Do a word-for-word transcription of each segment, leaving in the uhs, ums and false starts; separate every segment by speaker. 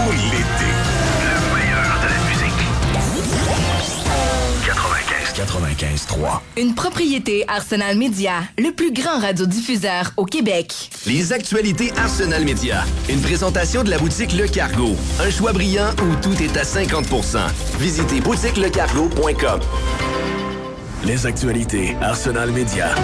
Speaker 1: l'été.
Speaker 2: Le meilleur de la musique. quatre-vingt-quinze
Speaker 1: quatre-vingt-quinze trois.
Speaker 3: Une propriété Arsenal Media, le plus grand radiodiffuseur au Québec.
Speaker 4: Les actualités Arsenal Media. Une présentation de la boutique Le Cargo. Un choix brillant où tout est à cinquante pour cent. Visitez boutique le cargo point com.
Speaker 1: Les actualités Arsenal Media.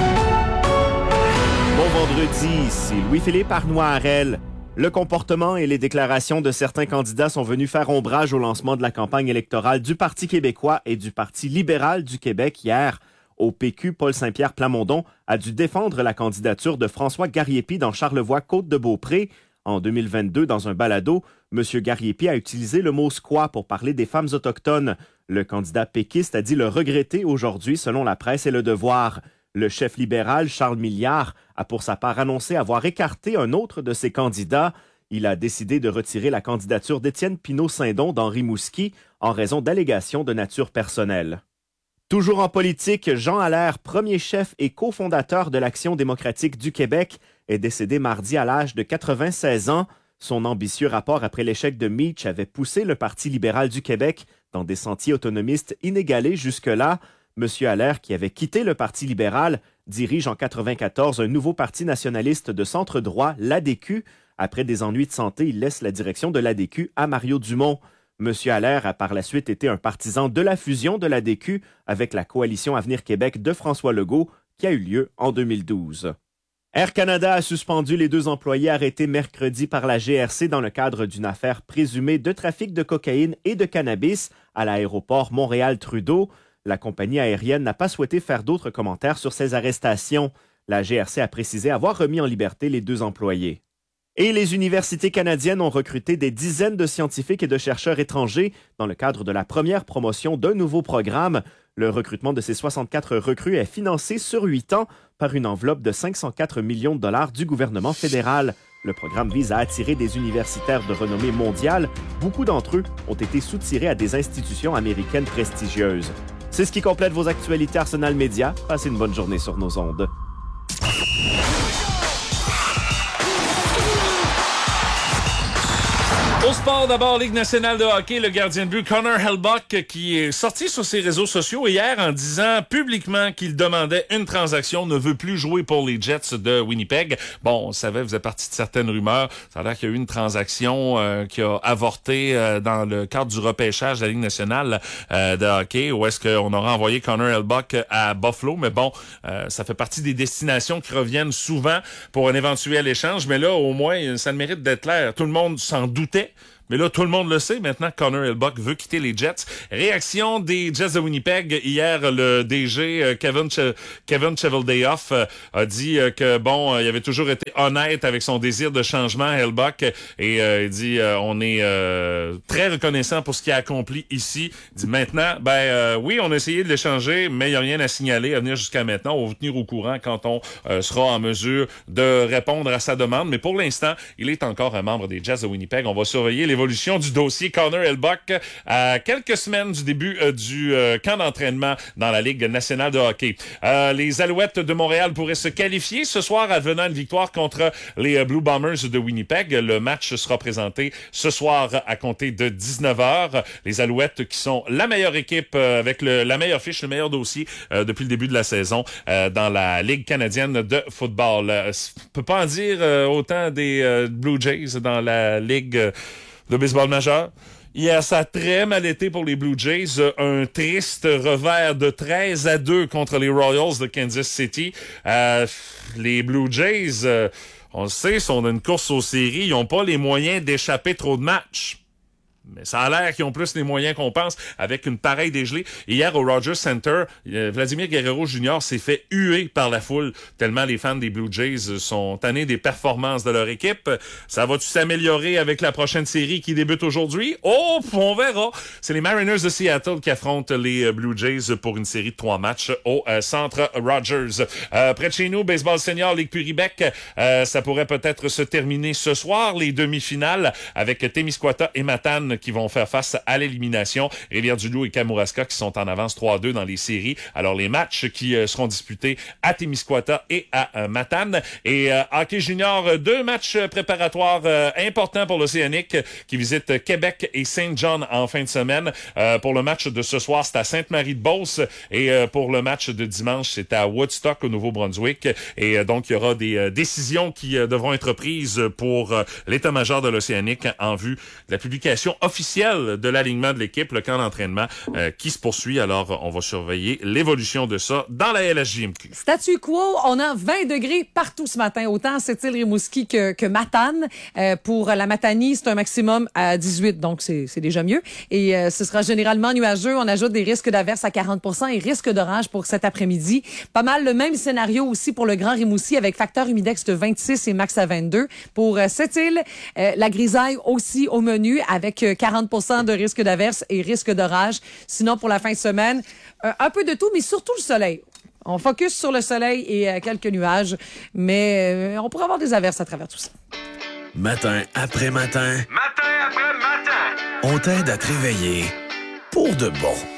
Speaker 5: Bon vendredi, c'est Louis-Philippe Arnois-Harel. Le comportement et les déclarations de certains candidats sont venus faire ombrage au lancement de la campagne électorale du Parti québécois et du Parti libéral du Québec hier. Au P Q, Paul Saint-Pierre Plamondon a dû défendre la candidature de François Garriépi dans Charlevoix-Côte-de-Beaupré. En deux mille vingt-deux, dans un balado, M. Garriépi a utilisé le mot « squat » pour parler des femmes autochtones. Le candidat péquiste a dit le regretter aujourd'hui, selon la presse et Le Devoir. Le chef libéral, Charles Milliard, a pour sa part annoncé avoir écarté un autre de ses candidats. Il a décidé de retirer la candidature d'Étienne Pinault-Saindon dans Rimouski en raison d'allégations de nature personnelle. Toujours en politique, Jean Allaire, premier chef et cofondateur de l'Action démocratique du Québec, est décédé mardi à l'âge de quatre-vingt-seize ans. Son ambitieux rapport après l'échec de Meach avait poussé le Parti libéral du Québec dans des sentiers autonomistes inégalés jusque-là. M. Allaire, qui avait quitté le Parti libéral, dirige en quatre-vingt-quatorze un nouveau parti nationaliste de centre-droit, l'A D Q. Après des ennuis de santé, il laisse la direction de l'A D Q à Mario Dumont. M. Allaire a par la suite été un partisan de la fusion de l'A D Q avec la coalition Avenir Québec de François Legault, qui a eu lieu en deux mille douze. Air Canada a suspendu les deux employés arrêtés mercredi par la G R C dans le cadre d'une affaire présumée de trafic de cocaïne et de cannabis à l'aéroport Montréal-Trudeau. La compagnie aérienne n'a pas souhaité faire d'autres commentaires sur ces arrestations. La G R C a précisé avoir remis en liberté les deux employés. Et les universités canadiennes ont recruté des dizaines de scientifiques et de chercheurs étrangers dans le cadre de la première promotion d'un nouveau programme. Le recrutement de ces soixante-quatre recrues est financé sur huit ans par une enveloppe de cinq cent quatre millions de dollars du gouvernement fédéral. Le programme vise à attirer des universitaires de renommée mondiale. Beaucoup d'entre eux ont été soutirés à des institutions américaines prestigieuses. C'est ce qui complète vos actualités Arsenal Media. Passez une bonne journée sur nos ondes.
Speaker 6: Au sport, d'abord, Ligue nationale de hockey, le gardien de but Connor Hellebuyck qui est sorti sur ses réseaux sociaux hier en disant publiquement qu'il demandait une transaction, ne veut plus jouer pour les Jets de Winnipeg. Bon, on savait, vous êtes parti de certaines rumeurs. Ça a l'air qu'il y a eu une transaction euh, qui a avorté euh, dans le cadre du repêchage de la Ligue nationale euh, de hockey, où est-ce qu'on aurait envoyé Connor Hellebuyck à Buffalo. Mais bon, euh, ça fait partie des destinations qui reviennent souvent pour un éventuel échange. Mais là, au moins, ça le mérite d'être clair. Tout le monde s'en doutait. Mais là, tout le monde le sait. Maintenant, Connor Hellebuyck veut quitter les Jets. Réaction des Jets de Winnipeg. Hier, le D G Kevin Ch- Kevin Cheveldayoff a dit que, bon, il avait toujours été honnête avec son désir de changement, Hellebuyck. Et euh, il dit, euh, on est euh, très reconnaissant pour ce qu'il a accompli ici. Il dit, maintenant, ben euh, oui, on a essayé de l'échanger, mais il n'y a rien à signaler à venir jusqu'à maintenant. On va vous tenir au courant quand on euh, sera en mesure de répondre à sa demande. Mais pour l'instant, il est encore un membre des Jets de Winnipeg. On va surveiller les évolution du dossier Connor Hellebuyck à quelques semaines du début euh, du euh, camp d'entraînement dans la Ligue nationale de hockey. Euh, les Alouettes de Montréal pourraient se qualifier ce soir advenant une victoire contre les euh, Blue Bombers de Winnipeg. Le match sera présenté ce soir à compter de dix-neuf heures. Les Alouettes qui sont la meilleure équipe euh, avec le, la meilleure fiche, le meilleur dossier euh, depuis le début de la saison euh, dans la Ligue canadienne de football. Euh, on peut pas en dire euh, autant des euh, Blue Jays dans la Ligue euh, de baseball majeur. Hier, ça a très mal été pour les Blue Jays. Un triste revers de treize à deux contre les Royals de Kansas City. Euh, les Blue Jays, euh, on le sait, sont dans une course aux séries. Ils n'ont pas les moyens d'échapper trop de matchs. Mais ça a l'air qu'ils ont plus les moyens qu'on pense avec une pareille dégelée. Hier, au Rogers Center, Vladimir Guerrero Junior s'est fait huer par la foule tellement les fans des Blue Jays sont tannés des performances de leur équipe. Ça va-tu s'améliorer avec la prochaine série qui débute aujourd'hui? Oh, on verra. C'est les Mariners de Seattle qui affrontent les Blue Jays pour une série de trois matchs au euh, Centre Rogers. Euh, près de chez nous, baseball senior, Ligue Puribec, euh, ça pourrait peut-être se terminer ce soir. Les demi-finales avec Témiscouata et Matane qui vont faire face à l'élimination. Rivière-du-Loup et Kamouraska qui sont en avance trois à deux dans les séries. Alors, les matchs qui euh, seront disputés à Témiscouata et à euh, Matane. Et euh, hockey junior, deux matchs préparatoires euh, importants pour l'Océanique qui visitent Québec et Saint-John en fin de semaine. Euh, pour le match de ce soir, c'est à Sainte-Marie-de-Beauce. Et euh, pour le match de dimanche, c'est à Woodstock au Nouveau-Brunswick. Et euh, donc, il y aura des euh, décisions qui euh, devront être prises pour euh, l'état-major de l'Océanique en vue de la publication officielle de l'alignement de l'équipe, le camp d'entraînement euh, qui se poursuit. Alors, on va surveiller l'évolution de ça dans la L S J M Q.
Speaker 7: Statu quo, on a vingt degrés partout ce matin, autant à Sept-Îles-Rimouski que, que Matane. Euh, pour la Matanie, c'est un maximum à dix-huit, donc c'est, c'est déjà mieux. Et euh, ce sera généralement nuageux. On ajoute des risques d'averse à quarante pour cent et risques d'orage pour cet après-midi. Pas mal le même scénario aussi pour le Grand Rimouski avec facteur humidex de vingt-six et max à vingt-deux. Pour euh, Sept-Îles, euh, la grisaille aussi au menu avec euh, quarante pour cent de risque d'averse et risque d'orage. Sinon, pour la fin de semaine, euh, un peu de tout, mais surtout le soleil. On focus sur le soleil et euh, quelques nuages, mais euh, on pourrait avoir des averses à travers tout ça.
Speaker 1: Matin après matin,
Speaker 2: Matin après matin.
Speaker 1: on t'aide à te réveiller pour de bon.